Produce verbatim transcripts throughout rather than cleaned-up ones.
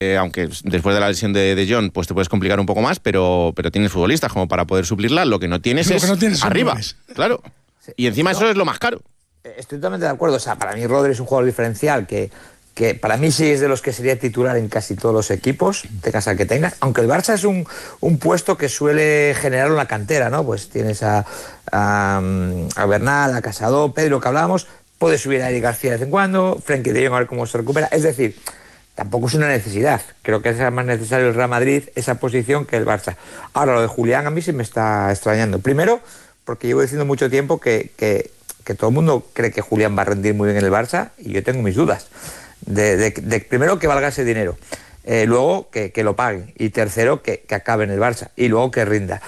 Eh, aunque después de la lesión de De Jong, pues te puedes complicar un poco más, pero, pero tienes futbolistas como para poder suplirla. Lo que no tienes lo es que no tienes arriba, hombres. claro. Sí. Y encima no, eso es lo más caro. Estoy totalmente de acuerdo. O sea, para mí Rodri es un jugador diferencial que, que para mí sí es de los que sería titular en casi todos los equipos, tengas al que tengas. Aunque el Barça es un, un puesto que suele generar una cantera, ¿no? Pues tienes a, a, a Bernal, a Casado, Pedro, que hablábamos. Puede subir a Eric García de vez en cuando, Frenkie de Jong a ver cómo se recupera. Es decir, tampoco es una necesidad. Creo que es más necesario el Real Madrid esa posición que el Barça. Ahora, lo de Julián a mí sí me está extrañando. Primero, porque llevo diciendo mucho tiempo que, que, que todo el mundo cree que Julián va a rendir muy bien en el Barça y yo tengo mis dudas. De, de, de primero, que valga ese dinero. Eh, luego, que, que lo paguen. Y tercero, que, que acabe en el Barça. Y luego, que rinda.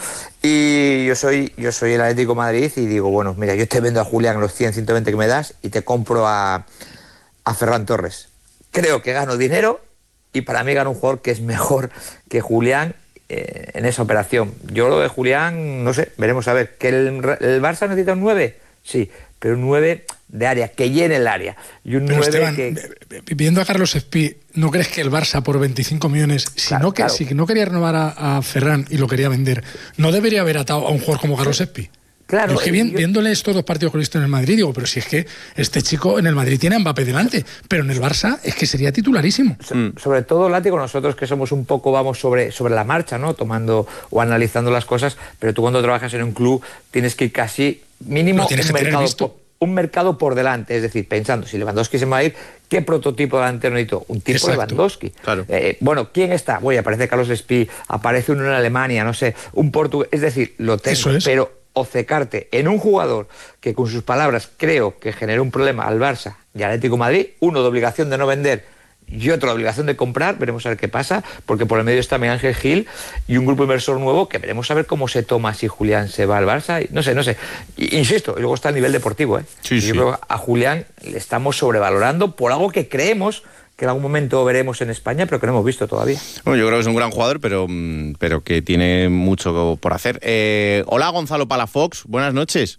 Y yo soy, yo soy el Atlético de Madrid y digo, bueno, mira, yo te vendo a Julián los cien, ciento veinte que me das y te compro a, a Ferran Torres. Creo que gano dinero y para mí gano un jugador que es mejor que Julián eh, en esa operación. Yo lo de Julián, no sé, veremos a ver. ¿Que el, el Barça necesita un nueve? Sí, pero un nueve de área, que llene el área. Y un pero nueve Esteban, que... viendo a Carlos Espí, ¿no crees que el Barça por veinticinco millones, si, claro, no, que, claro. si no quería renovar a, a Ferran y lo quería vender, no debería haber atado a un jugador como Carlos Espí? Claro, yo es que vi, yo... viéndole estos dos partidos que he visto en el Madrid, digo, pero si es que este chico en el Madrid tiene a Mbappé delante, pero en el Barça es que sería titularísimo. So, mm. Sobre todo, Látigo, nosotros que somos un poco, vamos sobre, sobre la marcha, ¿no? Tomando o analizando las cosas, pero tú cuando trabajas en un club tienes que ir casi mínimo tienes un que mercado, visto. por, un mercado por delante, es decir, pensando, si Lewandowski se me va a ir, ¿qué prototipo delantero necesito? Un tipo Exacto. Lewandowski. Claro. Eh, bueno, ¿quién está? Voy, aparece Carlos Espí, aparece uno en Alemania, no sé, un portugués, es decir, lo tengo, Eso es. pero obcecarte en un jugador que con sus palabras creo que generó un problema al Barça y al Atlético de Madrid, uno de obligación de no vender y otro de obligación de comprar, veremos a ver qué pasa, porque por el medio está Miguel Ángel Gil y un grupo inversor nuevo que veremos a ver cómo se toma si Julián se va al Barça, y no sé, no sé, y, insisto, y luego está el nivel deportivo, ¿eh? Sí, y sí. yo creo que a Julián le estamos sobrevalorando por algo que creemos que en algún momento veremos en España, pero que no hemos visto todavía. Bueno, yo creo que es un gran jugador, pero, pero que tiene mucho por hacer. Eh, hola, Gonzalo Palafox, buenas noches.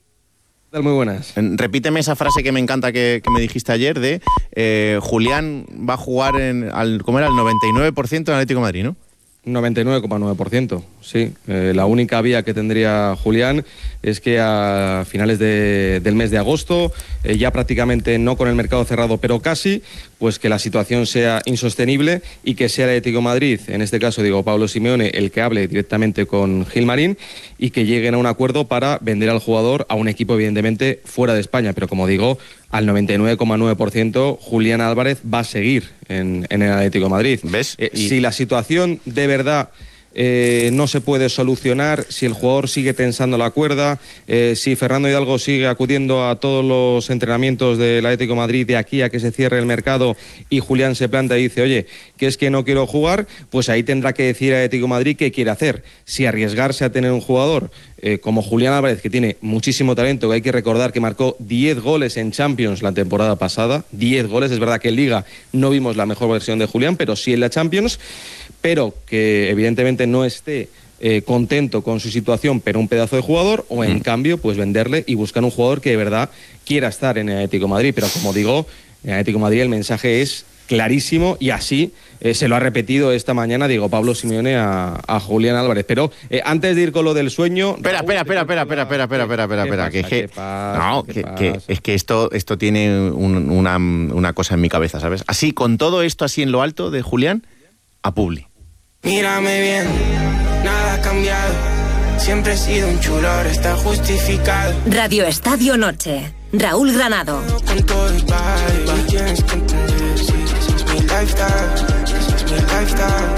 Muy buenas. Repíteme esa frase que me encanta que, que me dijiste ayer de eh, Julián va a jugar en, al, ¿cómo era? El noventa y nueve por ciento en Atlético de Madrid, ¿no? noventa y nueve coma nueve por ciento, sí. Eh, la única vía que tendría Julián es que a finales de, del mes de agosto, eh, ya prácticamente no con el mercado cerrado, pero casi, pues que la situación sea insostenible y que sea el Atlético de Madrid, en este caso digo Pablo Simeone, el que hable directamente con Gilmarín y que lleguen a un acuerdo para vender al jugador a un equipo evidentemente fuera de España, pero como digo, al noventa y nueve coma nueve por ciento Julián Álvarez va a seguir en, en el Atlético de Madrid. ¿Ves? Eh, y... Si la situación de verdad eh, no se puede solucionar, si el jugador sigue tensando la cuerda, eh, si Fernando Hidalgo sigue acudiendo a todos los entrenamientos del Atlético de Madrid de aquí a que se cierre el mercado y Julián se planta y dice, oye, que es que no quiero jugar, pues ahí tendrá que decir a Atlético de Madrid qué quiere hacer. Si arriesgarse a tener un jugador eh, como Julián Álvarez, que tiene muchísimo talento, que hay que recordar que marcó diez goles en Champions la temporada pasada, diez goles, es verdad que en Liga no vimos la mejor versión de Julián, pero sí en la Champions, pero que evidentemente no esté eh, contento con su situación, pero un pedazo de jugador, o en mm. cambio, pues venderle y buscar un jugador que de verdad quiera estar en el Atlético de Madrid. Pero como digo, en el Atlético de Madrid el mensaje es clarísimo y así eh, se lo ha repetido esta mañana, digo, Pablo Simeone a, a Julián Álvarez. Pero eh, antes de ir con lo del sueño... Espera, espera, espera, espera, espera, espera, espera, espera, espera, espera, que es que... No, que, que es que esto, esto tiene un, una, una cosa en mi cabeza, ¿sabes? Así, con todo esto así en lo alto de Julián, a Publi. Mírame bien, nada ha cambiado. Siempre he sido un chulo, ahora está justificado. Radio Estadio Noche. Raúl Granado. Con todo el baile, tienes que entender, sí, ese es mi lifestyle, ese es mi lifestyle.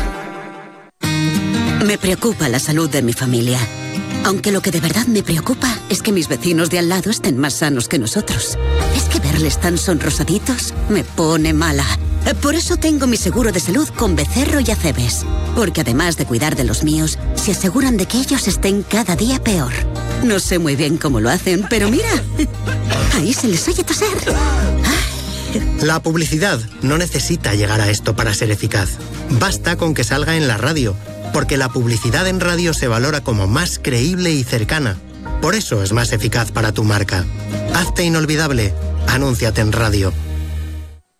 Me preocupa la salud de mi familia. Aunque lo que de verdad me preocupa es que mis vecinos de al lado estén más sanos que nosotros. Es que verles tan sonrosaditos me pone mala. Por eso tengo mi seguro de salud con Becerro y Acebes. Porque además de cuidar de los míos, se aseguran de que ellos estén cada día peor. No sé muy bien cómo lo hacen, pero mira, ahí se les oye toser. Ay. La publicidad no necesita llegar a esto para ser eficaz. Basta con que salga en la radio, porque la publicidad en radio se valora como más creíble y cercana. Por eso es más eficaz para tu marca. Hazte inolvidable. Anúnciate en radio.